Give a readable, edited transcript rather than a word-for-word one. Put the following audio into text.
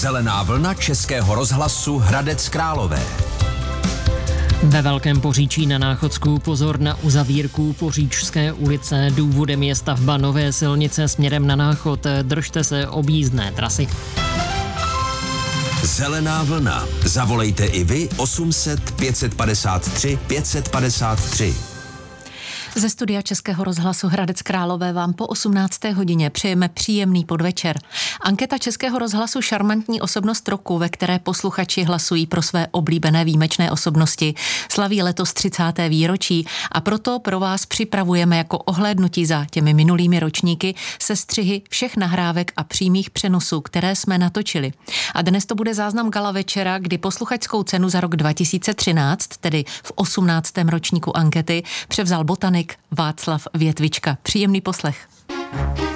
Zelená vlna Českého rozhlasu Hradec Králové. Ve Velkém Poříčí na Náchodsku pozor na uzavírku Poříčské ulice. Důvodem je stavba nové silnice směrem na Náchod. Držte se objízdné trasy. Zelená vlna. Zavolejte i vy 800 553 553. Ze studia Českého rozhlasu Hradec Králové vám po 18. hodině přejeme příjemný podvečer. Anketa Českého rozhlasu Šarmantní osobnost roku, ve které posluchači hlasují pro své oblíbené výjimečné osobnosti, slaví letos 30. výročí a proto pro vás připravujeme jako ohlédnutí za těmi minulými ročníky sestřihy všech nahrávek a přímých přenosů, které jsme natočili. A dnes to bude záznam gala večera, kdy posluchačskou cenu za rok 2013, tedy v 18. ročníku ankety, převzal botanik Václav Větvička. Příjemný poslech.